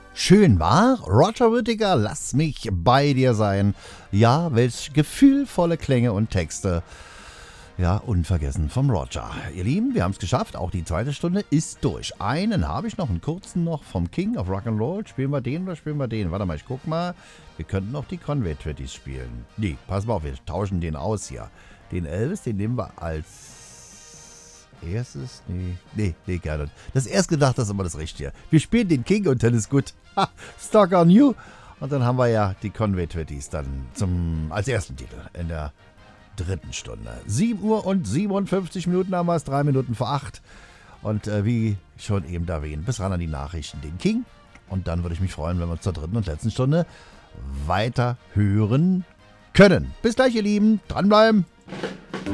Schön war, Roger Whittaker, lass mich bei dir sein. Ja, welch gefühlvolle Klänge und Texte. Ja, unvergessen vom Roger. Ihr Lieben, wir haben es geschafft. Auch die zweite Stunde ist durch. Einen habe ich noch, einen kurzen noch vom King of Rock'n'Roll. Spielen wir den oder spielen wir den? Warte mal, ich guck mal. Wir könnten noch die Conway Twitties spielen. Nee, pass mal auf, wir tauschen den aus hier. Den Elvis, den nehmen wir als erstes. Nee, gerne. Das erst gedacht, das ist immer das Richtige. Wir spielen den King und dann ist gut. Ha, Stock on You. Und dann haben wir ja die Conway Twitties dann als ersten Titel in der dritten Stunde. 7 Uhr und 57 Minuten haben wir es, 3 Minuten vor 8. Und wie schon eben erwähnt, bis ran an die Nachrichten, den King. Und dann würde ich mich freuen, wenn wir uns zur dritten und letzten Stunde weiter hören können. Bis gleich, ihr Lieben. Dranbleiben.